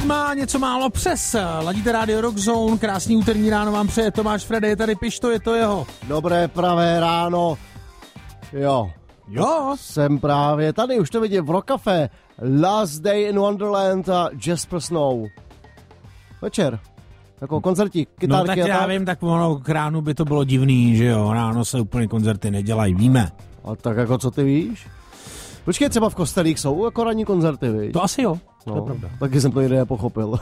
Něco málo přes. Ladíte rádio Rock Zone, krásný úterní ráno vám přeje Tomáš Fredy, je tady Pišto, je to jeho. Dobré pravé ráno. Jo. Jsem právě tady, už to vidím v Rock Café. Last Day in Wonderland a Jasper Snow. Večer. Jako koncertík, kytárky. No tak já vím, tak ono k ránu by to bylo divný, že jo. Ráno se úplně koncerty nedělají, víme. A tak jako co ty víš? Počkej, třeba v kostelích jsou jako ranní koncerty, víš? To asi jo, no, to je pravda. Taky jsem to nikdy nepochopil.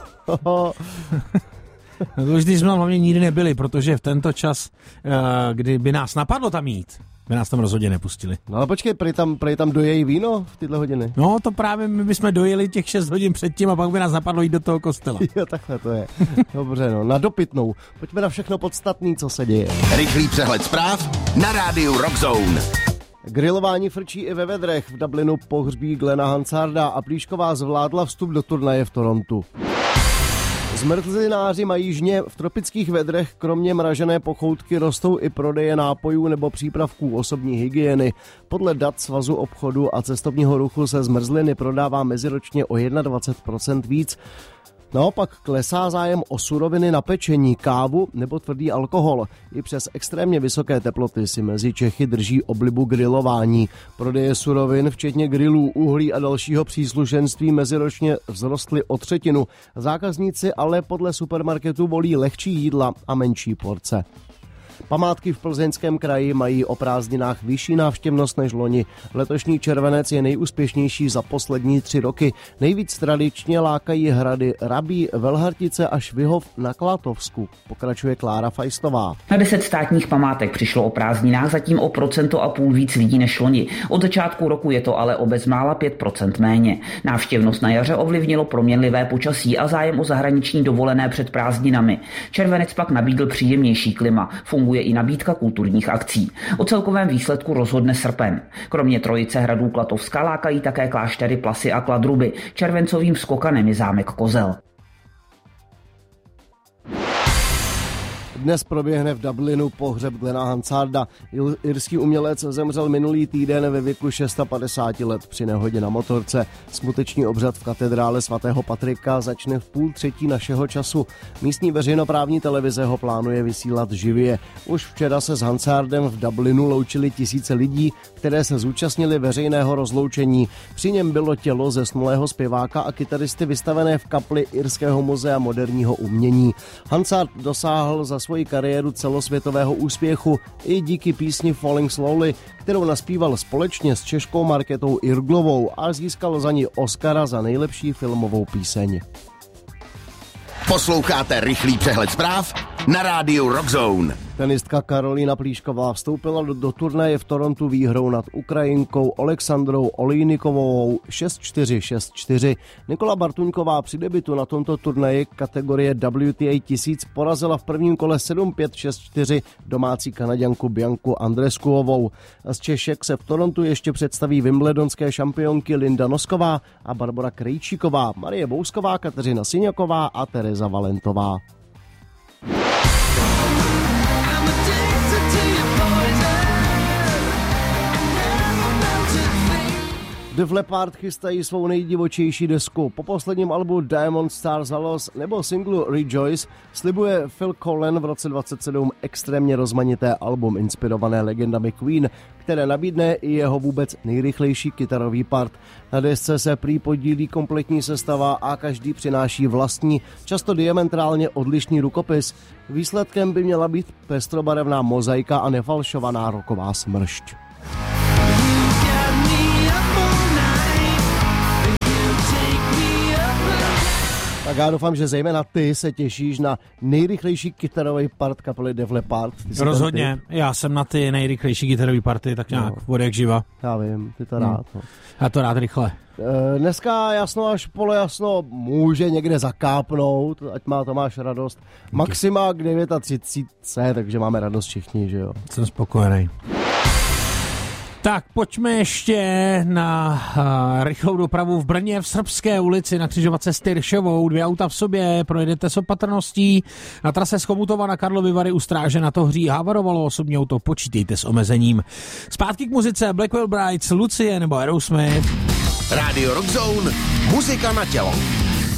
No to už jsme hlavně nikdy nebyli, protože v tento čas, kdy by nás napadlo tam jít, by nás tam rozhodně nepustili. No ale počkej, prej tam dojejí víno v tyhle hodiny. No to právě my bychom dojeli těch 6 hodin předtím a pak by nás napadlo jít do toho kostela. Jo, takhle to je. Dobře, no, na dopitnou. Pojďme na všechno podstatné, co se děje. Rychlý přehled zpráv na rádiu Rock Zone. Grilování frčí i ve vedrech. V Dublinu pohřbí Glena Hansarda a Plíšková zvládla vstup do turnaje v Torontu. Zmrzlináři mají žně. V tropických vedrech kromě mražené pochoutky rostou i prodeje nápojů nebo přípravků osobní hygieny. Podle dat Svazu obchodu a cestovního ruchu se zmrzliny prodává meziročně o 21% víc. Naopak klesá zájem o suroviny na pečení, kávu nebo tvrdý alkohol. I přes extrémně vysoké teploty si mezi Čechy drží oblibu grilování. Prodeje surovin, včetně grillů, uhlí a dalšího příslušenství meziročně vzrostly o 1/3. Zákazníci ale podle supermarketu volí lehčí jídla a menší porce. Památky v Plzeňském kraji mají o prázdninách vyšší návštěvnost než loni. Letošní červenec je nejúspěšnější za poslední 3 roky. Nejvíc tradičně lákají hrady Rabí, Velhartice a Švihov na Klatovsku. Pokračuje Klára Fajstová. Na 10 státních památek přišlo o prázdninách zatím o 1,5% víc lidí než loni. Od začátku roku je to ale o bezmála 5% méně. Návštěvnost na jaře ovlivnilo proměnlivé počasí a zájem o zahraniční dovolené před prázdninami. Červenec pak nabídl příjemnější klima. Funguje i nabídka kulturních akcí. O celkovém výsledku rozhodne srpen. Kromě trojice hradů Klatovska lákají také kláštery Plasy a Kladruby. Červencovým skokanem je zámek Kozel. Dnes proběhne v Dublinu pohřeb Glena Hansarda. Irský umělec zemřel minulý týden ve věku 56 let při nehodě na motorce. Smuteční obřad v katedrále svatého Patrika začne v 2:30 našeho času. Místní veřejnoprávní televize ho plánuje vysílat živě. Už včera se s Hansardem v Dublinu loučili tisíce lidí, které se zúčastnili veřejného rozloučení. Při něm bylo tělo zesnulého zpěváka a kytaristy vystavené v kapli Irského muzea moderního umění. Hansard dosáhl za svoji kariéru celosvětového úspěchu i díky písni Falling Slowly, kterou naspíval společně s Češkou Markétou Irglovou a získal za ní Oscara za nejlepší filmovou píseň. Posloucháte rychlý přehled zpráv na rádiu Rock Zone. Tenistka Karolína Plíšková vstoupila do turnaje v Torontu výhrou nad Ukrajinkou Oleksandrou Olejnikovou 6-4, 6-4. Nikola Bartuňková při debutu na tomto turnaji kategorie WTA 1000 porazila v prvním kole 7-5, 6-4 domácí Kanaďanku Bianku Andreskuovou. Z Češek se v Torontu ještě představí wimbledonské šampionky Linda Nosková a Barbora Krejčíková, Marie Bousková, Kateřina Siňaková a Tereza Valentová. Def Leppard chystají svou nejdivočejší desku. Po posledním albu Diamond Stars Halos nebo singlu Rejoice slibuje Phil Collen v roce 2027 extrémně rozmanité album inspirované legendami Queen, které nabídne i jeho vůbec nejrychlejší kytarový part. Na desce se prý podílí kompletní sestava a každý přináší vlastní, často diametrálně odlišný rukopis. Výsledkem by měla být pestrobarevná mozaika a nefalšovaná rocková smršť. Tak já doufám, že zejména ty se těšíš na nejrychlejší kytarový part kapely Def Leppard. Rozhodně, já jsem na ty nejrychlejší kytarový party tak nějak vodek živa. Já vím, ty to rád. No. Já to rád rychle. Dneska jasno až polojasno může někde zakápnout, ať má Tomáš radost. Maxima k 39, takže máme radost všichni, že jo. Jsem spokojený. Tak pojďme ještě na rychlou dopravu v Brně v Srbské ulici na křižovatce s Tyršovou. 2 auta v sobě, projedete s opatrností. Na trase z Chomutova na Karlovy Vary u Stráže na Tohří havarovalo osobní auto, počítejte s omezením. Zpátky k muzice Blackwell Brides, Lucie nebo Aerosmith. Radio Rock Zone, muzika na tělo.